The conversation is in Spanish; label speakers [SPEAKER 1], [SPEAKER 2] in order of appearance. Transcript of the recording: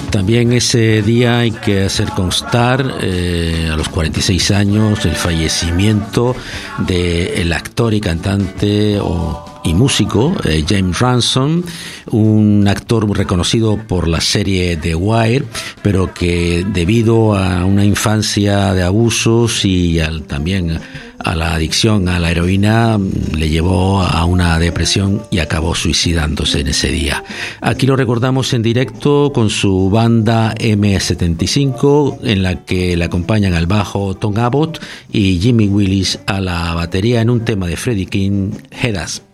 [SPEAKER 1] También ese día hay que hacer constar, a los 46 años, el fallecimiento del actor y cantante y músico James Ransome, un actor reconocido por la serie The Wire, pero que debido a una infancia de abusos y también a la adicción a la heroína le llevó a una depresión y acabó suicidándose en ese día. Aquí lo recordamos en directo con su banda M75, en la que le acompañan al bajo Tom Abbott y Jimmy Willis a la batería, en un tema de Freddie King, Head Up.